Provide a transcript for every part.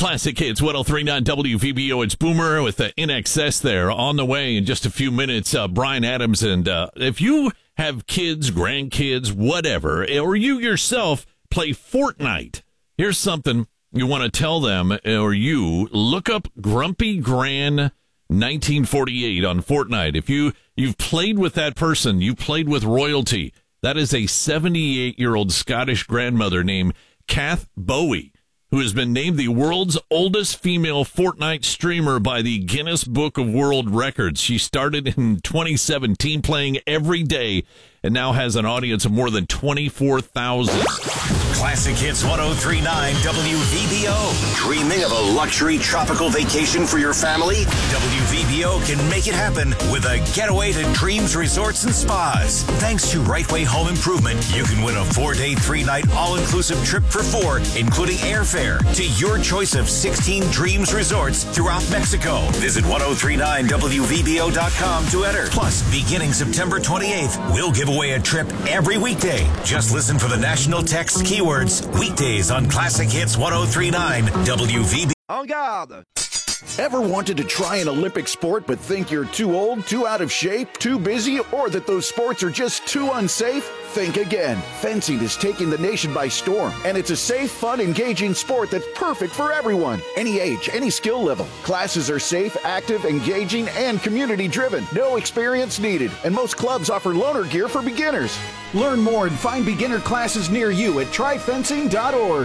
Classic Hits 103.9 WVBO. It's Boomer with the INXS there on the way in just a few minutes. Brian Adams. And if you have kids, grandkids, whatever, or you yourself play Fortnite, here's something you want to tell them, or you look up Grumpy Gran 1948 on Fortnite. If you've played with that person, you played with royalty. That is a 78-year-old Scottish grandmother named Kath Bowie, who has been named the world's oldest female Fortnite streamer by the Guinness Book of World Records. She started in 2017 playing every day and now has an audience of more than 24,000. Classic Hits 103.9 WVBO. Dreaming of a luxury tropical vacation for your family? WVBO can make it happen with a getaway to Dreams Resorts and Spas. Thanks to Rightway Home Improvement, you can win a 4-day, 3-night all-inclusive trip for 4, including airfare, to your choice of 16 Dreams Resorts throughout Mexico. Visit 1039WVBO.com to enter. Plus, beginning September 28th, we'll give away a trip every weekday. Just listen for the national text keywords weekdays on Classic Hits 103.9 WVB. En garde! Ever wanted to try an Olympic sport but think you're too old, too out of shape, too busy, or that those sports are just too unsafe? Think again. Fencing is taking the nation by storm, and it's a safe, fun, engaging sport that's perfect for everyone. Any age, any skill level. Classes are safe, active, engaging, and community-driven. No experience needed, and most clubs offer loaner gear for beginners. Learn more and find beginner classes near you at tryfencing.org.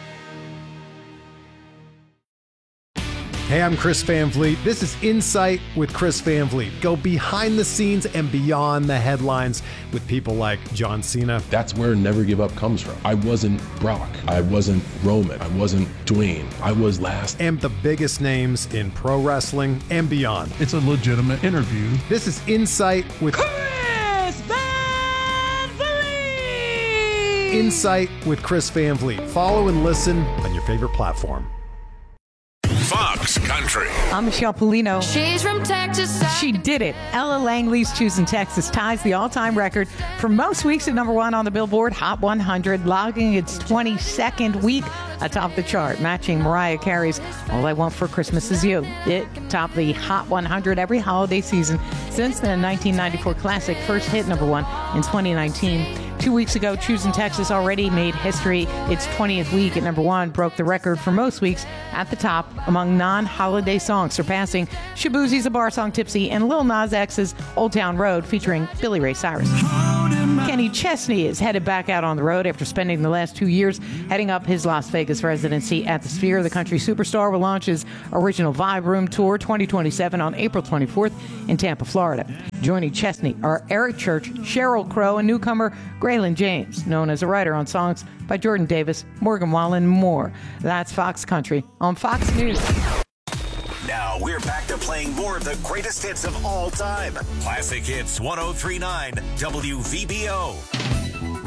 Hey, I'm Chris Van Vliet. This is Insight with Chris Van Vliet. Go behind the scenes and beyond the headlines with people like John Cena. That's where Never Give Up comes from. I wasn't Brock. I wasn't Roman. I wasn't Dwayne. I was last. And the biggest names in pro wrestling and beyond. It's a legitimate interview. This is Insight with Chris Van Vliet. Insight with Chris Van Vliet. Follow and listen on your favorite platform. Fox Country. I'm Michelle Polino. She's from Texas. She did it. Ella Langley's Choosing Texas ties the all-time record for most weeks at number 1 on the Billboard Hot 100, logging its 22nd week atop the chart, matching Mariah Carey's All I Want for Christmas Is You. It topped the Hot 100 every holiday season since the 1994 classic, first hit number 1 in 2019. 2 weeks ago, Choosing Texas already made history. Its 20th week at number 1 broke the record for most weeks at the top among non-holiday songs, surpassing Shaboozie's A Bar Song Tipsy and Lil Nas X's Old Town Road featuring Billy Ray Cyrus. Kenny Chesney is headed back out on the road after spending the last 2 years heading up his Las Vegas residency at the Sphere. The country superstar will launch his original Vibe Room Tour 2027 on April 24th in Tampa, Florida. Joining Chesney are Eric Church, Sheryl Crow, and newcomer Graylin James, known as a writer on songs by Jordan Davis, Morgan Wallen, and more. That's Fox Country on Fox News. Now we're back to playing more of the greatest hits of all time. Classic Hits 103.9 WVBO.